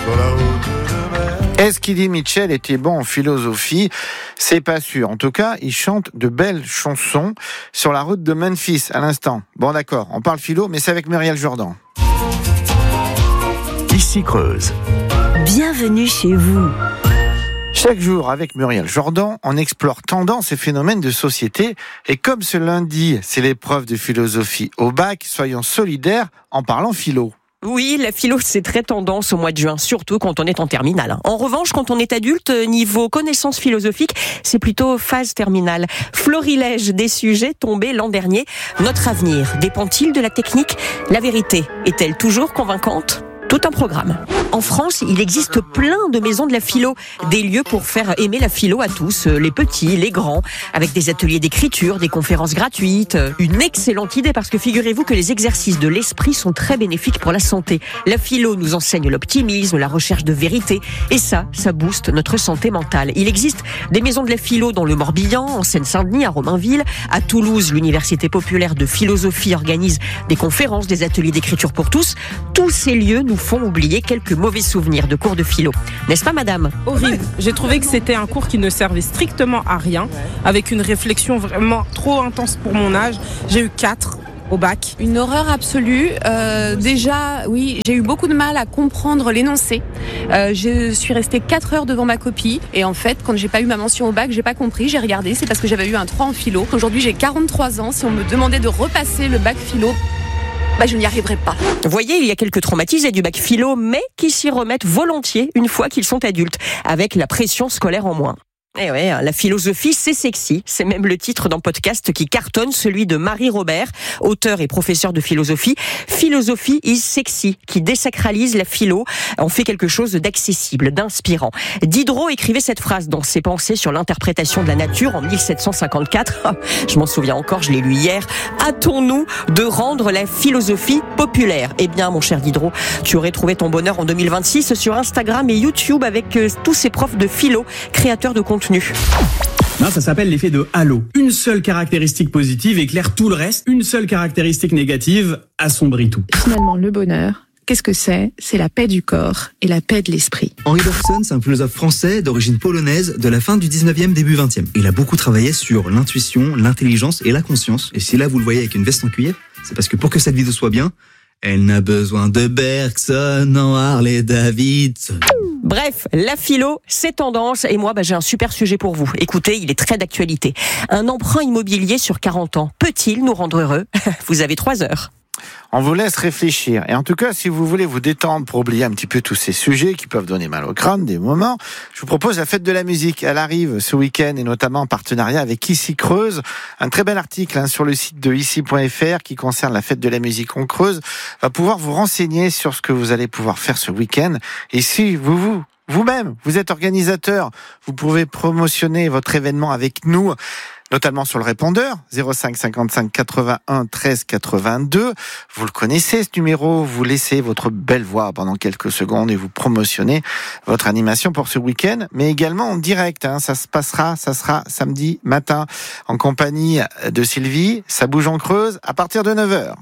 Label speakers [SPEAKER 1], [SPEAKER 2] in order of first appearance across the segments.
[SPEAKER 1] sur la route de mer.
[SPEAKER 2] Est-ce qu'Eddie Mitchell était bon en philosophie ? C'est pas sûr. En tout cas, il chante de belles chansons sur la route de Memphis à l'instant. Bon d'accord, on parle philo, mais c'est avec Muriel Jourdan.
[SPEAKER 3] Ici Creuse.
[SPEAKER 4] Bienvenue chez vous.
[SPEAKER 2] Chaque jour, avec Muriel Jourdan, on explore tendances et phénomènes de société. Et comme ce lundi, c'est l'épreuve de philosophie au bac, soyons solidaires en parlant philo.
[SPEAKER 4] Oui, la philo, c'est très tendance au mois de juin, surtout quand on est en terminale. En revanche, quand on est adulte, niveau connaissances philosophiques, c'est plutôt phase terminale. Florilège des sujets tombés l'an dernier. Notre avenir dépend-il de la technique ? La vérité est-elle toujours convaincante ? Tout un programme. En France, il existe plein de maisons de la philo, des lieux pour faire aimer la philo à tous, les petits, les grands, avec des ateliers d'écriture, des conférences gratuites. Une excellente idée parce que figurez-vous que les exercices de l'esprit sont très bénéfiques pour la santé. La philo nous enseigne l'optimisme, la recherche de vérité, et ça booste notre santé mentale. Il existe des maisons de la philo dans le Morbihan, en Seine-Saint-Denis, à Romainville, à Toulouse, l'Université populaire de philosophie organise des conférences, des ateliers d'écriture pour tous. Tous ces lieux nous font oublier quelques mauvais souvenirs de cours de philo. N'est-ce pas, madame ?
[SPEAKER 5] Horrible. J'ai trouvé que c'était un cours qui ne servait strictement à rien, avec une réflexion vraiment trop intense pour mon âge. J'ai eu 4 au bac.
[SPEAKER 6] Une horreur absolue. Déjà, oui, j'ai eu beaucoup de mal à comprendre l'énoncé. Je suis restée 4 heures devant ma copie. Et en fait, quand j'ai pas eu ma mention au bac, j'ai pas compris. J'ai regardé, c'est parce que j'avais eu un 3 en philo. Aujourd'hui, j'ai 43 ans. Si on me demandait de repasser le bac philo, je n'y arriverai pas.
[SPEAKER 4] Vous voyez, il y a quelques traumatisés du bac philo, mais qui s'y remettent volontiers une fois qu'ils sont adultes, avec la pression scolaire en moins. Eh ouais, la philosophie, c'est sexy. C'est même le titre d'un podcast qui cartonne, celui de Marie Robert, auteur et professeur de philosophie. Philosophie is sexy, qui désacralise la philo, en fait quelque chose d'accessible, d'inspirant. Diderot écrivait cette phrase dans ses pensées sur l'interprétation de la nature en 1754. Je m'en souviens encore, je l'ai lu hier. Hâtons-nous de rendre la philosophie populaire. Eh bien, mon cher Diderot, tu aurais trouvé ton bonheur en 2026 sur Instagram et YouTube avec tous ces profs de philo, créateurs de contenu.
[SPEAKER 7] Non, ça s'appelle l'effet de halo. Une seule caractéristique positive éclaire tout le reste. Une seule caractéristique négative assombrit tout.
[SPEAKER 8] Finalement, le bonheur, qu'est-ce que c'est ? C'est la paix du corps et la paix de l'esprit.
[SPEAKER 9] Henri Bergson, c'est un philosophe français d'origine polonaise de la fin du 19e, début 20e. Il a beaucoup travaillé sur l'intuition, l'intelligence et la conscience. Et si là, vous le voyez avec une veste en cuir, c'est parce que pour que cette vidéo soit bien, elle n'a besoin de Bergson en Harley Davidson.
[SPEAKER 4] Bref, la philo, c'est tendance et moi, j'ai un super sujet pour vous. Écoutez, il est très d'actualité. Un emprunt immobilier sur 40 ans, peut-il nous rendre heureux ? Vous avez 3 heures.
[SPEAKER 2] On vous laisse réfléchir. Et en tout cas, si vous voulez vous détendre pour oublier un petit peu tous ces sujets qui peuvent donner mal au crâne des moments, je vous propose la fête de la musique. Elle arrive ce week-end et notamment en partenariat avec Ici Creuse. Un très bel article sur le site de ici.fr qui concerne la fête de la musique en Creuse va pouvoir vous renseigner sur ce que vous allez pouvoir faire ce week-end. Et si vous-même, vous êtes organisateur, vous pouvez promotionner votre événement avec nous, notamment sur le répondeur 05 55 81 13 82. Vous le connaissez ce numéro, vous laissez votre belle voix pendant quelques secondes et vous promotionnez votre animation pour ce week-end, mais également en direct. Ça sera samedi matin en compagnie de Sylvie. Ça bouge en Creuse à partir de 9h.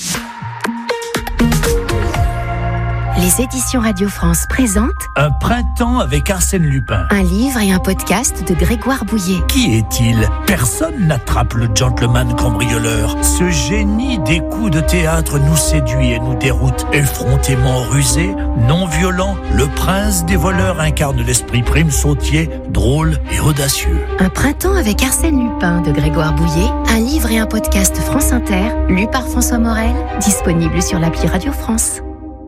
[SPEAKER 10] Les éditions Radio France présentent
[SPEAKER 3] Un printemps avec Arsène Lupin.
[SPEAKER 10] un livre et un podcast de Grégoire Bouillet.
[SPEAKER 3] Qui est-il ? Personne n'attrape le gentleman cambrioleur. Ce génie des coups de théâtre nous séduit et nous déroute. Effrontément rusé, non violent, le prince des voleurs incarne l'esprit prime sautier, drôle et audacieux.
[SPEAKER 10] Un printemps avec Arsène Lupin de Grégoire Bouillet, un livre et un podcast France Inter, lu par François Morel, disponible sur l'appli Radio France.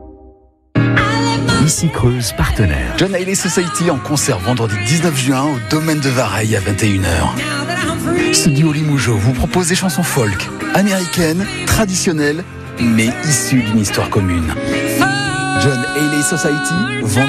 [SPEAKER 3] Ici Creuse, partenaire.
[SPEAKER 11] John Haley Society en concert vendredi 19 juin au Domaine de Vareille à 21h. Ce duo Limougeau vous propose des chansons folk, américaines, traditionnelles, mais issues d'une histoire commune. John Haley Society, vendredi